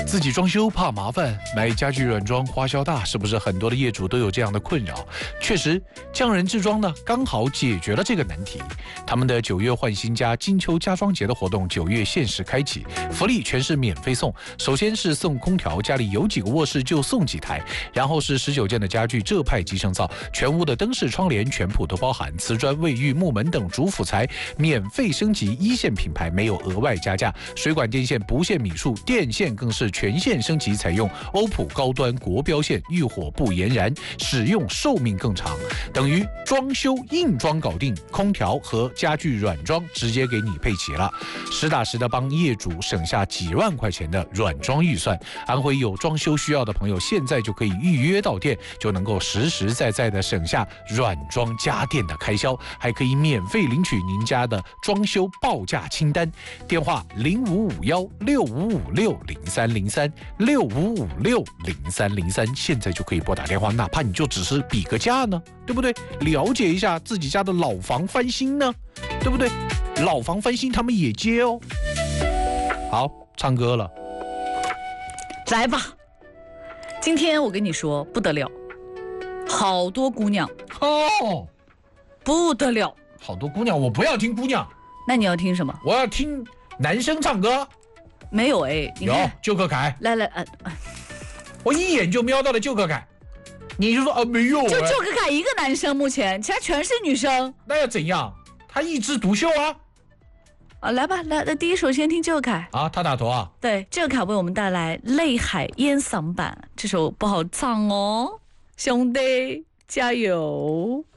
自己装修怕麻烦，买家具软装花销大，是不是很多的业主都有这样的困扰？确实，匠人制装呢刚好解决了这个难题。他们的9月换新家金秋家装节的活动9月限时开启，福利全是免费送。首先是送空调，家里有几个卧室就送几台，然后是19件的家具浙派集成灶，全屋的灯饰窗帘全部都包含，瓷砖、卫浴、木门等主辅材免费升级，1线品牌没有额外加价，水管电线不限米数，电线更是全线升级，采用欧普高端国标线，遇火不延燃，使用寿命更长，等于装修硬装搞定，空调和家具软装直接给你配齐了，实打实的帮业主省下几万块钱的软装预算。安徽有装修需要的朋友，现在就可以预约到店，就能够实实在在的省下软装家电的开销，还可以免费领取您家的装修报价清单。电话05516556030365560303，现在就可以拨打电话，哪怕你就只是比个价呢，对不对？了解一下自己家的老房翻新呢，对不对？老房翻新他们也接哦。好，唱歌了， 来吧。今天我跟你说不得了，好多姑娘哦， 不得了。 好多姑娘，我不要听姑娘， 那你要听什么？ 我要听男生唱歌。 没有哎，你看有邱克凯， 来， 我一眼就瞄到了邱克凯，你就说啊没有， 就邱克凯一个男生，目前其他全是女生。 那要怎样？他一枝独秀啊！ 来吧，来，第一首先听邱克凯啊，他打头啊？ 对，邱克凯为我们带来《泪海烟嗓版》，这首不好唱哦，兄弟加油！